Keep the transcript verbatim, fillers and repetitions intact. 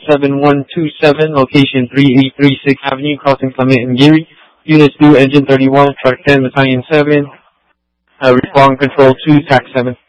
seven one two seven, location three eight three six Avenue, crossing Clement and Geary. Units two, Engine thirty-one, Truck ten, Battalion seven. Uh, respond control two, T A C seven.